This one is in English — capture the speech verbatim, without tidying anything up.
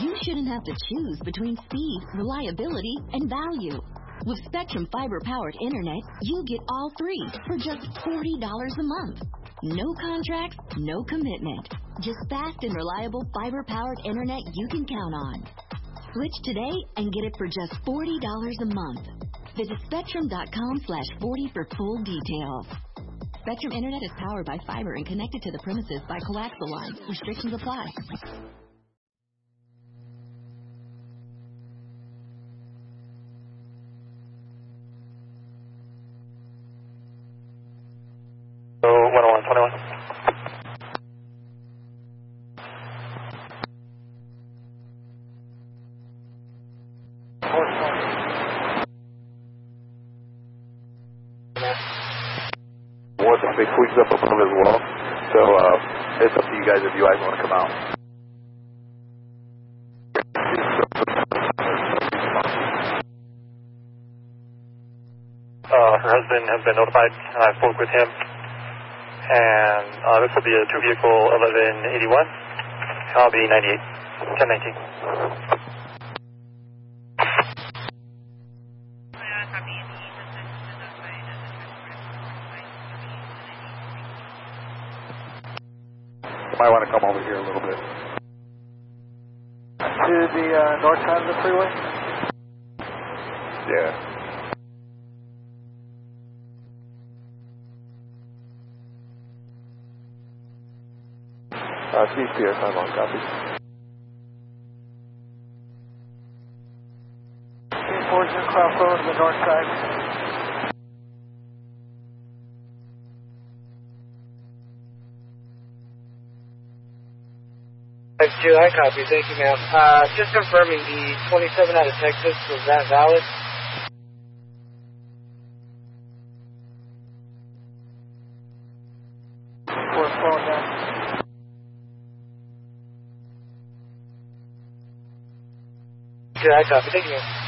you shouldn't have to choose between speed, reliability, and value. With Spectrum fiber-powered internet, you get all three for just forty dollars a month. No contracts, no commitment. Just fast and reliable fiber-powered internet you can count on. Switch today and get it for just forty dollars a month. Visit spectrum.com slash 40 for full details. Spectrum Internet is powered by fiber and connected to the premises by coaxial lines. Restrictions apply. So, one oh one, twenty-one. One the big tweaks up above as well. So uh, it's up to you guys if you guys want to come out. Uh, her husband has been notified, and I spoke with him. And uh, this will be a two vehicle eleven eighty-one. I'll be ninety-eight, ten nineteen. You might want to come over here a little bit. To the uh, north side of the freeway? Yeah. Uh, C P S, I'm on copy. Forward and cross over to the north side. I copy. Thank you, ma'am. Uh, just confirming, the twenty-seven out of Texas, was that valid? We're slowing down. I copy. Thank you, ma'am.